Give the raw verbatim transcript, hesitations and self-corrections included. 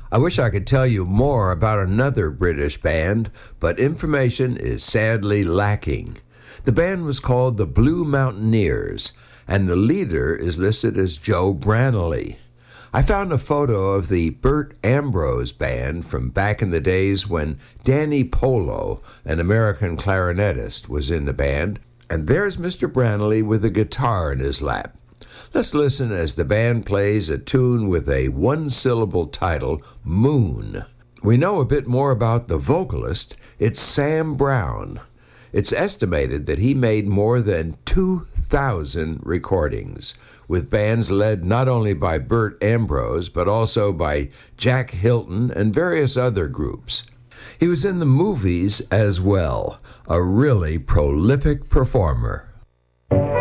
I wish I could tell you more about another British band, but information is sadly lacking. The band was called the Blue Mountaineers, and the leader is listed as Joe Brannelly. I found a photo of the Bert Ambrose Band from back in the days when Danny Polo, an American clarinetist, was in the band, and there's Mister Brannelly with a guitar in his lap. Let's listen as the band plays a tune with a one-syllable title, Moon. We know a bit more about the vocalist. It's Sam Brown. It's estimated that he made more than two thousand recordings, with bands led not only by Bert Ambrose, but also by Jack Hilton and various other groups. He was in the movies as well, a really prolific performer.